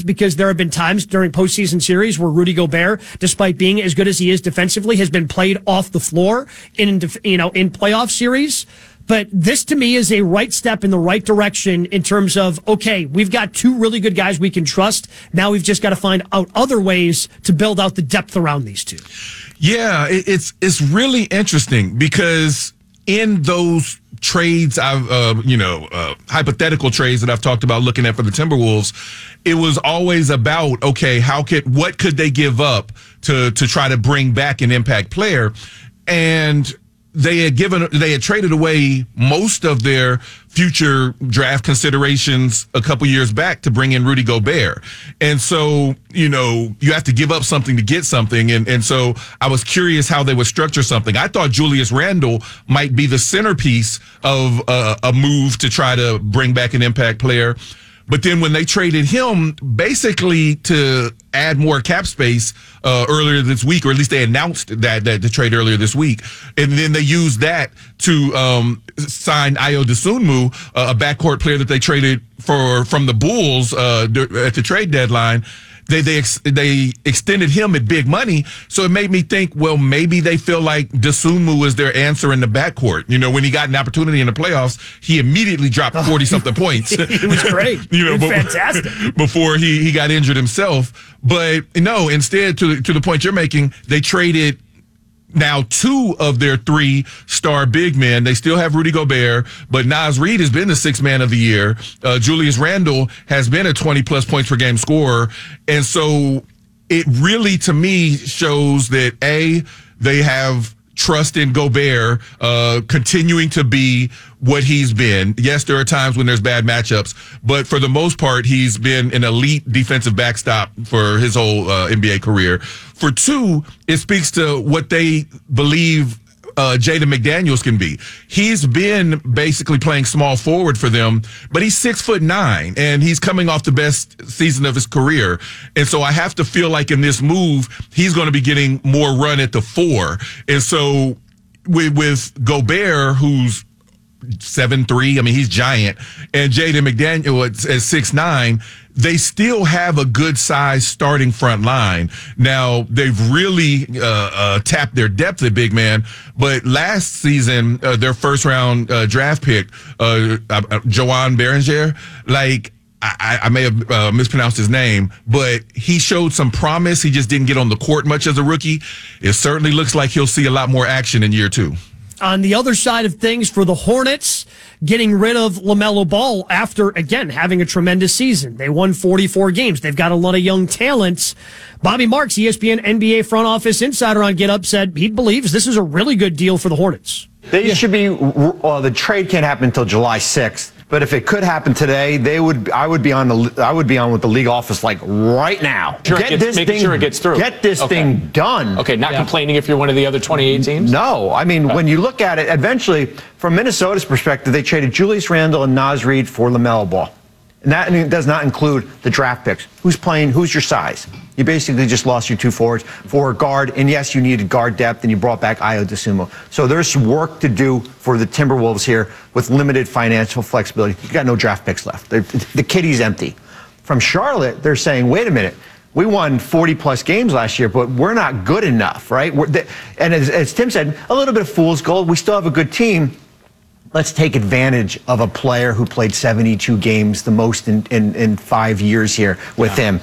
because there have been times during postseason series where Rudy Gobert, despite being as good as he is defensively, has been played off the floor in playoff series. But this, to me, is a right step in the right direction in terms of, okay, we've got two really good guys we can trust. Now we've just got to find out other ways to build out the depth around these two. Yeah, it's really interesting because in those trades, hypothetical trades that I've talked about looking at for the Timberwolves, it was always about, okay, what could they give up to try to bring back an impact player? And they had traded away most of their future draft considerations a couple years back to bring in Rudy Gobert. And so, you have to give up something to get something. And so I was curious how they would structure something. I thought Julius Randle might be the centerpiece of a move to try to bring back an impact player. But then when they traded him basically to add more cap space earlier this week, or at least they announced that the trade earlier this week, and then they used that to sign Ayo Dosunmu, a backcourt player that they traded from the Bulls at the trade deadline. They extended him at big money, so it made me think, well, maybe they feel like Dosunmu is their answer in the backcourt. When he got an opportunity in the playoffs, he immediately dropped 40-something points. He was great. Fantastic. Before he got injured himself. But no, instead, to the point you're making, they traded now two of their three star big men. They still have Rudy Gobert, but Naz Reid has been the sixth man of the year. Julius Randle has been a 20-plus points per game scorer. And so it really, to me, shows that, A, they have trust in Gobert continuing to be what he's been. Yes, there are times when there's bad matchups, but for the most part, he's been an elite defensive backstop for his whole NBA career. For two, it speaks to what they believe Jaden McDaniels can be. He's been basically playing small forward for them, but he's 6'9", and he's coming off the best season of his career. And so I have to feel like in this move, he's going to be getting more run at the 4. And so with Gobert, who's 7'3", he's giant, and Jaden McDaniel at 6'9", they still have a good size starting front line. Now, they've really tapped their depth at big man, but last season, their first round draft pick, Joan Berenger, I may have mispronounced his name, but he showed some promise. He just didn't get on the court much as a rookie. It certainly looks like he'll see a lot more action in year 2. On the other side of things for the Hornets, getting rid of LaMelo Ball after, again, having a tremendous season. They won 44 games. They've got a lot of young talents. Bobby Marks, ESPN NBA front office insider on Get Up, said he believes this is a really good deal for the Hornets. They should be. The trade can't happen until July 6th. But if it could happen today, I would be on with the league office right now. Making sure it gets through. Get this thing done. Okay, not complaining if you're one of the other 28 teams? No, when you look at it, eventually, from Minnesota's perspective, they traded Julius Randle and Naz Reid for LaMelo Ball. And that does not include the draft picks. Who's playing? Who's your size? You basically just lost your two forwards for a guard, and yes, you needed guard depth, and you brought back Ayo Dosunmu. So there's work to do for the Timberwolves here with limited financial flexibility. You got no draft picks left. The kitty's empty. From Charlotte, they're saying, wait a minute. We won 40-plus games last year, but we're not good enough, right? And as Tim said, a little bit of fool's gold. We still have a good team. Let's take advantage of a player who played 72 games, the most in 5 years here with him.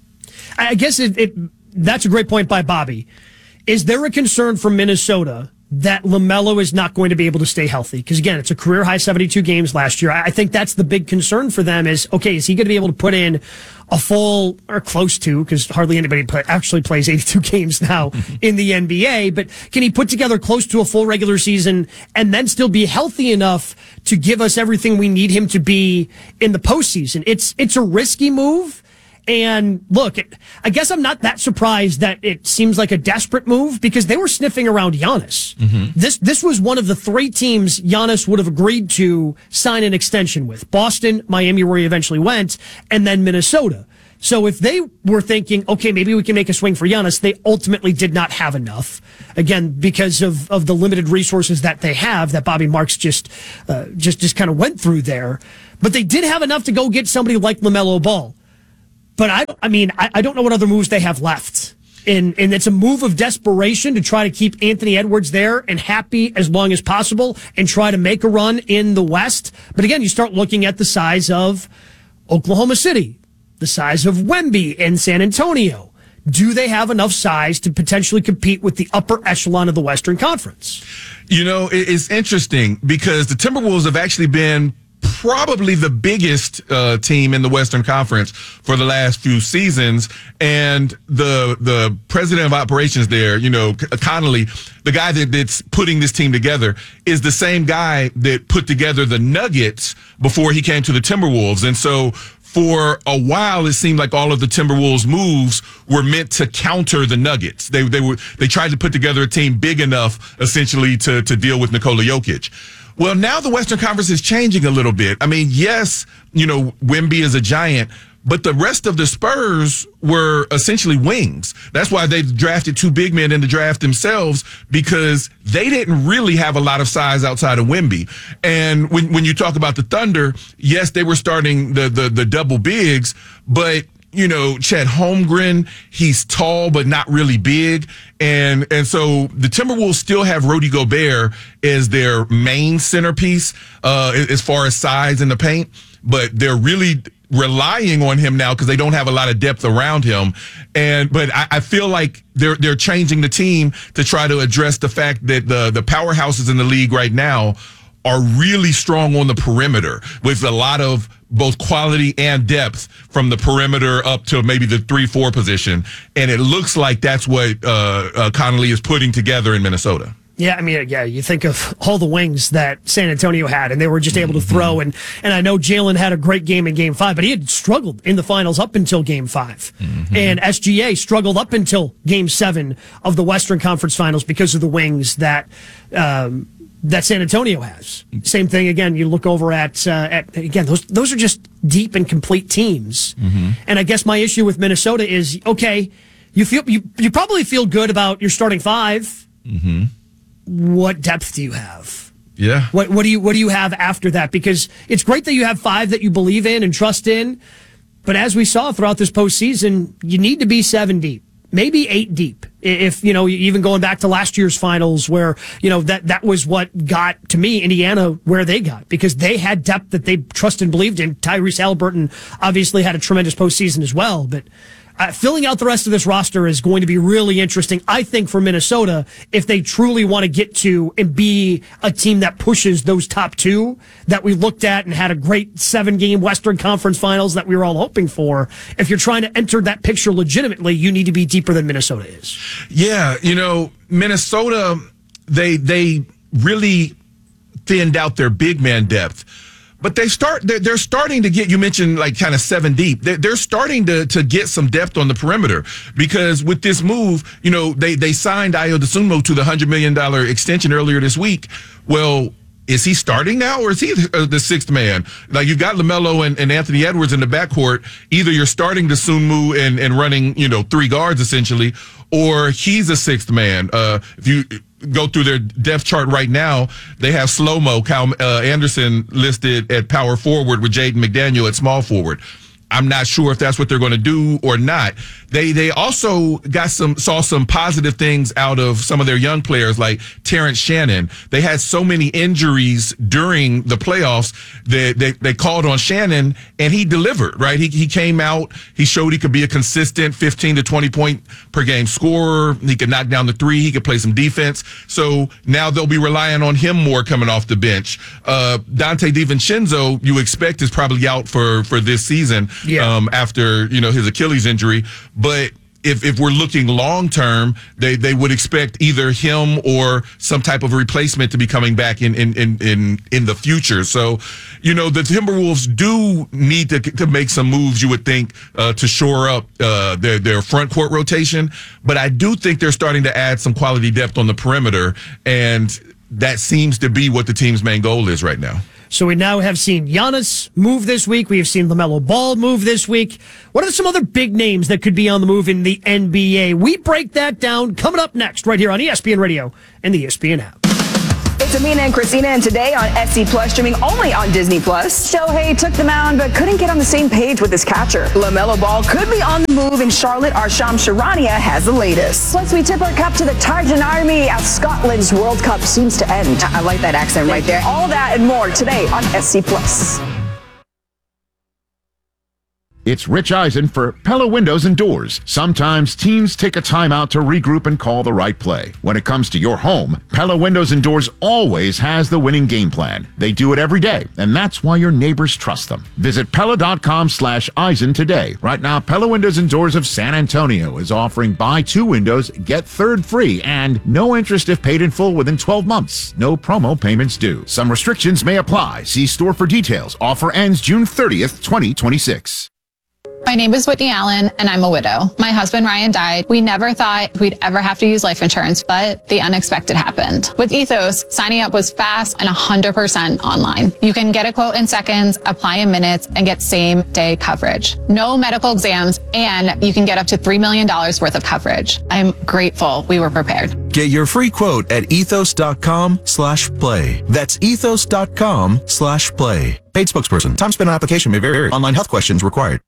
I guess that's a great point by Bobby. Is there a concern from Minnesota that LaMelo is not going to be able to stay healthy? Because, again, it's a career-high 72 games last year. I think that's the big concern for them is, okay, is he going to be able to put in a full, or close to, because hardly anybody actually plays 82 games now in the NBA, but can he put together close to a full regular season and then still be healthy enough to give us everything we need him to be in the postseason? It's a risky move. And look, I guess I'm not that surprised that it seems like a desperate move because they were sniffing around Giannis. Mm-hmm. This was one of the 3 teams Giannis would have agreed to sign an extension with. Boston, Miami, where he eventually went, and then Minnesota. So if they were thinking, okay, maybe we can make a swing for Giannis, they ultimately did not have enough. Again, because of the limited resources that they have, that Bobby Marks just kind of went through there. But they did have enough to go get somebody like LaMelo Ball. But I don't know what other moves they have left. And it's a move of desperation to try to keep Anthony Edwards there and happy as long as possible and try to make a run in the West. But again, you start looking at the size of Oklahoma City, the size of Wemby in San Antonio. Do they have enough size to potentially compete with the upper echelon of the Western Conference? You know, it's interesting because the Timberwolves have actually been probably the biggest team in the Western Conference for the last few seasons. And the president of operations there, you know, Connolly, the guy that's putting this team together, is the same guy that put together the Nuggets before he came to the Timberwolves. And so for a while, it seemed like all of the Timberwolves moves were meant to counter the Nuggets. They tried to put together a team big enough, essentially, to deal with Nikola Jokic. Well, now the Western Conference is changing a little bit. I mean, yes, you know, Wemby is a giant, but the rest of the Spurs were essentially wings. That's why they drafted 2 big men in the draft themselves, because they didn't really have a lot of size outside of Wemby. And when you talk about the Thunder, yes, they were starting the double bigs, but you know, Chet Holmgren, he's tall but not really big. And so the Timberwolves still have Rudy Gobert as their main centerpiece as far as size in the paint, but they're really relying on him now because they don't have a lot of depth around him. But I feel like they're changing the team to try to address the fact that the powerhouses in the league right now are really strong on the perimeter with a lot of both quality and depth from the perimeter up to maybe the 3-4 position. And it looks like that's what Connolly is putting together in Minnesota. Yeah, I mean, yeah, you think of all the wings that San Antonio had, and they were just able to throw. And I know Jalen had a great game in Game 5, but he had struggled in the finals up until Game 5. And SGA struggled up until Game 7 of the Western Conference Finals because of the wings that San Antonio has. Same thing again. You look over at again, those are just deep and complete teams. And I guess my issue with Minnesota is, okay, you probably feel good about your starting 5. What depth do you have? Yeah. What do you have after that? Because it's great that you have 5 that you believe in and trust in, but as we saw throughout this postseason, you need to be 7 deep. Maybe 8 deep. If, you know, even going back to last year's finals where, you know, that was what got, to me, Indiana where they got, because they had depth that they trusted and believed in. Tyrese Haliburton obviously had a tremendous postseason as well, but filling out the rest of this roster is going to be really interesting, I think, for Minnesota, if they truly want to get to and be a team that pushes those top 2 that we looked at and had a great 7-game Western Conference Finals that we were all hoping for. If you're trying to enter that picture legitimately, you need to be deeper than Minnesota is. Yeah, you know, Minnesota, they really thinned out their big man depth. But they're starting to get, you mentioned like kind of 7 deep. They're starting to get some depth on the perimeter, because with this move, you know, they signed Ayo Dosunmu to the $100 million extension earlier this week. Well, is he starting now, or is he the 6th man? Like, you've got LaMelo and Anthony Edwards in the backcourt. Either you're starting Dosunmu and running, you know, 3 guards essentially, or he's a 6th man. If you go through their depth chart right now, they have Slow-Mo, Kyle Anderson listed at power forward with Jaden McDaniel at small forward. I'm not sure if that's what they're going to do or not. They also saw some positive things out of some of their young players like Terrence Shannon. They had so many injuries during the playoffs that they called on Shannon, and he delivered, right? He came out, he showed he could be a consistent 15 to 20 point per game scorer. He could knock down the 3. He could play some defense. So now they'll be relying on him more coming off the bench. Dante DiVincenzo, you expect, is probably out for this season. Yeah. After, you know, his Achilles injury. But if we're looking long term, they would expect either him or some type of replacement to be coming back in the future. So, you know, the Timberwolves do need to make some moves, you would think, to shore up their front court rotation. But I do think they're starting to add some quality depth on the perimeter, and that seems to be what the team's main goal is right now. So we now have seen Giannis move this week. We have seen LaMelo Ball move this week. What are some other big names that could be on the move in the NBA? We break that down coming up next right here on ESPN Radio and the ESPN app. It's Tamina and Christina and Today on SC Plus, streaming only on Disney Plus. Shohei took the mound but couldn't get on the same page with his catcher. LaMelo Ball could be on the move in Charlotte. Our Shams Charania has the latest. Plus, we tip our cup to the Tartan Army as Scotland's World Cup seems to end. I like that accent right there. All that and more today on SC Plus. It's Rich Eisen for Pella Windows and Doors. Sometimes teams take a timeout to regroup and call the right play. When it comes to your home, Pella Windows and Doors always has the winning game plan. They do it every day, and that's why your neighbors trust them. Visit Pella.com/Eisen today. Right now, Pella Windows and Doors of San Antonio is offering buy 2 windows, get 3rd free, and no interest if paid in full within 12 months. No promo payments due. Some restrictions may apply. See store for details. Offer ends June 30th, 2026. My name is Whitney Allen, and I'm a widow. My husband, Ryan, died. We never thought we'd ever have to use life insurance, but the unexpected happened. With Ethos, signing up was fast and 100% online. You can get a quote in seconds, apply in minutes, and get same-day coverage. No medical exams, and you can get up to $3 million worth of coverage. I'm grateful we were prepared. Get your free quote at ethos.com/play. That's ethos.com/play. Paid spokesperson. Time spent on application may vary. Online health questions required.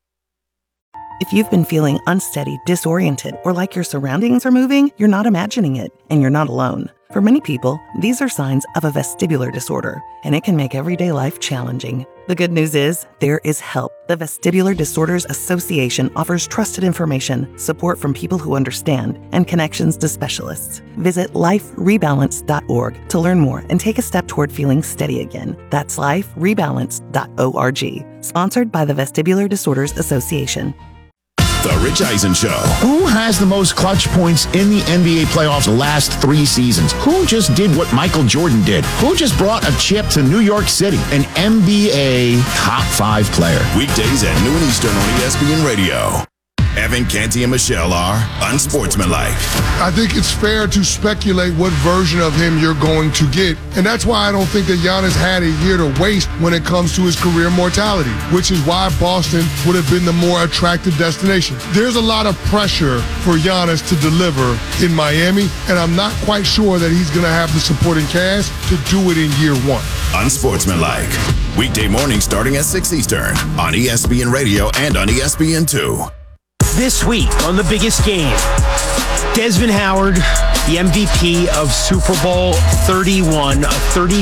If you've been feeling unsteady, disoriented, or like your surroundings are moving, you're not imagining it, and you're not alone. For many people, these are signs of a vestibular disorder, and it can make everyday life challenging. The good news is, there is help. The Vestibular Disorders Association offers trusted information, support from people who understand, and connections to specialists. Visit liferebalance.org to learn more and take a step toward feeling steady again. That's liferebalance.org. Sponsored by the Vestibular Disorders Association. The Rich Eisen Show. Who has the most clutch points in the NBA playoffs the last 3 seasons? Who just did what Michael Jordan did? Who just brought a chip to New York City? An NBA top 5 player. Weekdays at noon Eastern on ESPN Radio. Evan, Canty, and Michelle are unsportsmanlike. I think it's fair to speculate what version of him you're going to get. And that's why I don't think that Giannis had a year to waste when it comes to his career mortality, which is why Boston would have been the more attractive destination. There's a lot of pressure for Giannis to deliver in Miami, and I'm not quite sure that he's going to have the supporting cast to do it in year 1. Unsportsmanlike. Weekday morning starting at 6 Eastern on ESPN Radio and on ESPN2. This week on The Biggest Game, Desmond Howard, the MVP of Super Bowl 31, a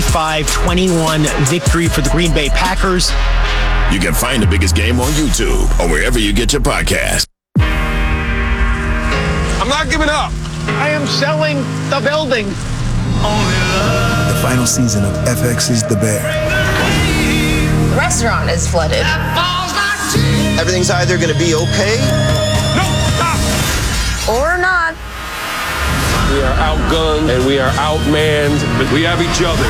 35-21 victory for the Green Bay Packers. You can find The Biggest Game on YouTube or wherever you get your podcast. I'm not giving up. I am selling the building. The final season of FX is The Bear. The restaurant is flooded. Everything's either going to be okay or not. We are outgunned and we are outmanned, but we have each other.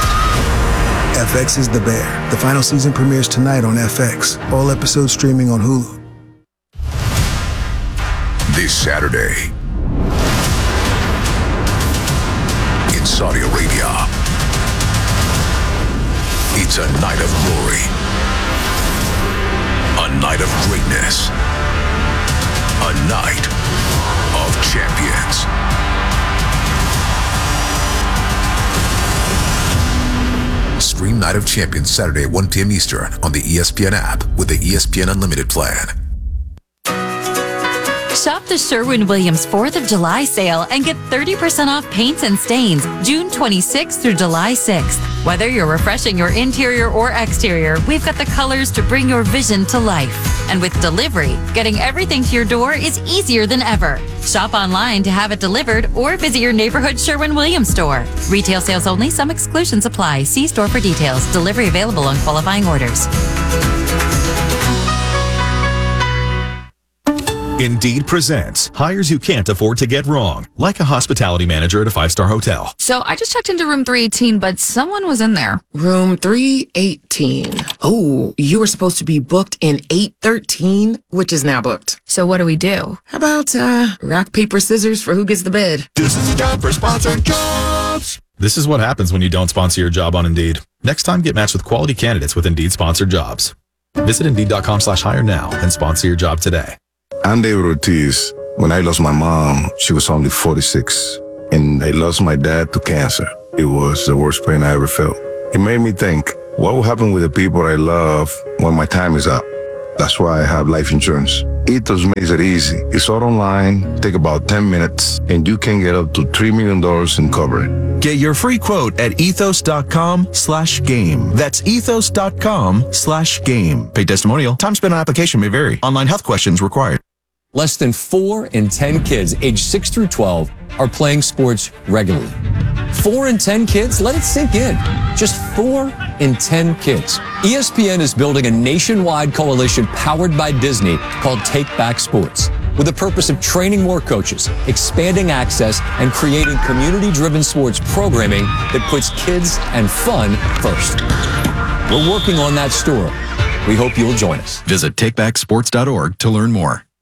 FX is The Bear. The final season premieres tonight on FX. All episodes streaming on Hulu. This Saturday in Saudi Arabia, it's a night of glory. A night of greatness. A night of champions. Stream Night of Champions Saturday at 1 p.m. Eastern on the ESPN app with the ESPN Unlimited plan. Shop the Sherwin-Williams 4th of July sale and get 30% off paints and stains June 26th through July 6th. Whether you're refreshing your interior or exterior, we've got the colors to bring your vision to life. And with delivery, getting everything to your door is easier than ever. Shop online to have it delivered or visit your neighborhood Sherwin-Williams store. Retail sales only. Some exclusions apply. See store for details. Delivery available on qualifying orders. Indeed presents hires you can't afford to get wrong, like a hospitality manager at a 5-star hotel. So I just checked into room 318, but someone was in there. Room 318. Oh, you were supposed to be booked in 813, which is now booked. So what do we do? How about rock, paper, scissors for who gets the bid? This is a job for sponsored jobs. This is what happens when you don't sponsor your job on Indeed. Next time, get matched with quality candidates with Indeed sponsored jobs. Visit Indeed.com/hire now and sponsor your job today. I'm David Ortiz. When I lost my mom, she was only 46, and I lost my dad to cancer. it was the worst pain I ever felt. It made me think, what will happen with the people I love when my time is up? That's why I have life insurance. Ethos makes it easy. It's all online, take about 10 minutes, and you can get up to $3 million in coverage. Get your free quote at ethos.com/game. That's ethos.com/game. Paid testimonial. Time spent on application may vary. Online health questions required. Less than 4 in 10 kids aged 6 through 12 are playing sports regularly. 4 in 10 kids? Let it sink in. Just 4 in 10 kids. ESPN is building a nationwide coalition powered by Disney called Take Back Sports, with the purpose of training more coaches, expanding access, and creating community-driven sports programming that puts kids and fun first. We're working on that story. We hope you'll join us. Visit takebacksports.org to learn more.